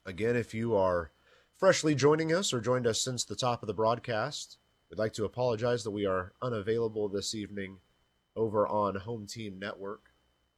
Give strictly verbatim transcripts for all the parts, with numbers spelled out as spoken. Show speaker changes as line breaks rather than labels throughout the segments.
Again, if you are freshly joining us or joined us since the top of the broadcast, we'd like to apologize that we are unavailable this evening over on Home Team Network.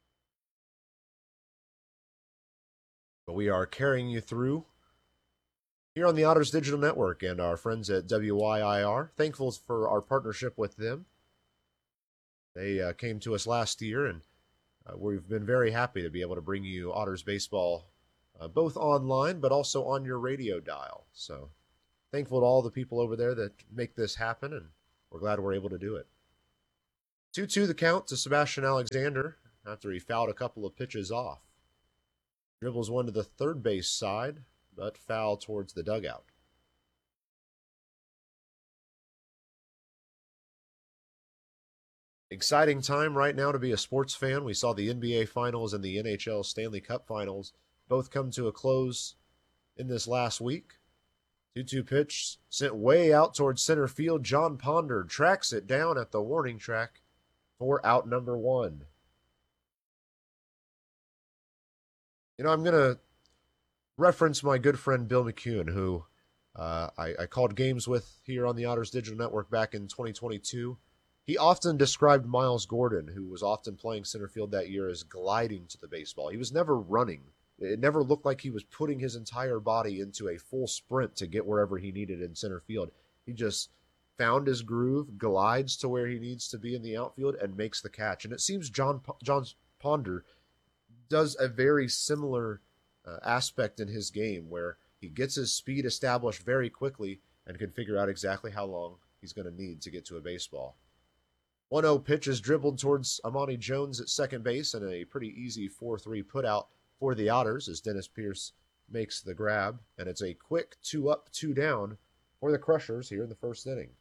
But we are carrying you through here on the Otters Digital Network and our friends at W Y I R. Thankful for our partnership with them. They uh, came to us last year, and uh, we've been very happy to be able to bring you Otters baseball uh, both online but also on your radio dial. So thankful to all the people over there that make this happen, and we're glad we're able to do it. two two the count to Sebastian Alexander after he fouled a couple of pitches off. Dribbles one to the third base side, but foul towards the dugout. Exciting time right now to be a sports fan. We saw the N B A Finals and the N H L Stanley Cup Finals both come to a close in this last week. two two pitch sent way out towards center field. John Ponder tracks it down at the warning track for out number one. You know, I'm going to reference my good friend Bill McCune, who uh, I, I called games with here on the Otters Digital Network back in twenty twenty-two. He often described Miles Gordon, who was often playing center field that year, as gliding to the baseball. He was never running. It never looked like he was putting his entire body into a full sprint to get wherever he needed in center field. He just found his groove, glides to where he needs to be in the outfield, and makes the catch. And it seems John John Ponder does a very similar uh, aspect in his game, where he gets his speed established very quickly and can figure out exactly how long he's going to need to get to a baseball. one oh pitch is dribbled towards Amani Jones at second base, and a pretty easy four three putout for the Otters as Dennis Pierce makes the grab. And it's a quick two up, two down for the Crushers here in the first inning.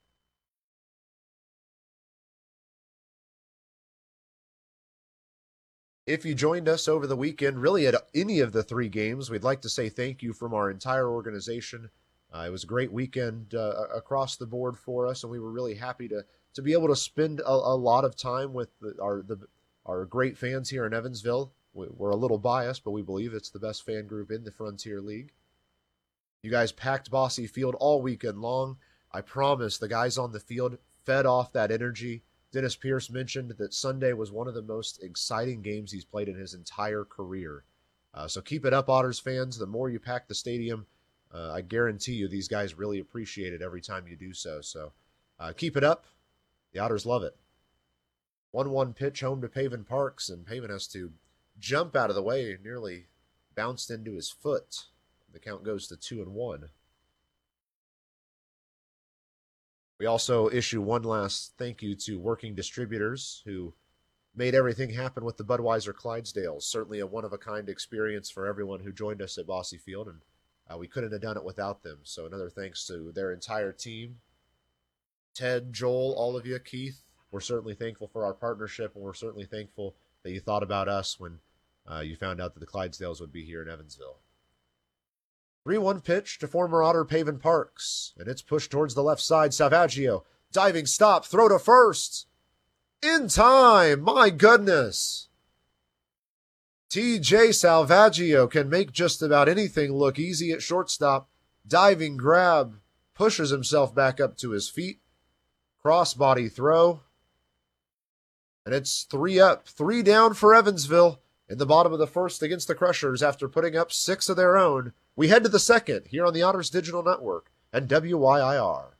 If you joined us over the weekend, really at any of the three games, we'd like to say thank you from our entire organization. Uh, it was a great weekend uh, across the board for us, and we were really happy to to be able to spend a, a lot of time with the, our the, our great fans here in Evansville. We, we're a little biased, but we believe it's the best fan group in the Frontier League. You guys packed Bosse Field all weekend long. I promise the guys on the field fed off that energy. Dennis Pierce mentioned that Sunday was one of the most exciting games he's played in his entire career. Uh, so keep it up, Otters fans. The more you pack the stadium, uh, I guarantee you these guys really appreciate it every time you do so. So uh, keep it up. The Otters love it. one one pitch home to Pavin Parks, and Pavin has to jump out of the way, nearly bounced into his foot. The count goes to two and one. We also issue one last thank you to Working Distributors, who made everything happen with the Budweiser Clydesdales. Certainly a one-of-a-kind experience for everyone who joined us at Bosse Field, and uh, we couldn't have done it without them. So another thanks to their entire team. Ted, Joel, all of you, Keith, we're certainly thankful for our partnership, and we're certainly thankful that you thought about us when uh, you found out that the Clydesdales would be here in Evansville. three one pitch to former Otter Pavin Parks, and it's pushed towards the left side. Salvaggio, diving stop, throw to first. In time, my goodness. T J Salvaggio can make just about anything look easy at shortstop. Diving grab, pushes himself back up to his feet. Crossbody throw. And it's three up, three down for Evansville in the bottom of the first against the Crushers after putting up six of their own. We head to the second here on the Otters Digital Network and W Y I R.